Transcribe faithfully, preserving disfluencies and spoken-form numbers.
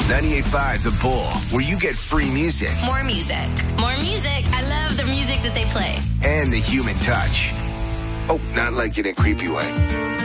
ninety-eight point five The Bull, where you get free music. More music. More music. I love the music that they play. And the human touch. Oh, not like in a creepy way.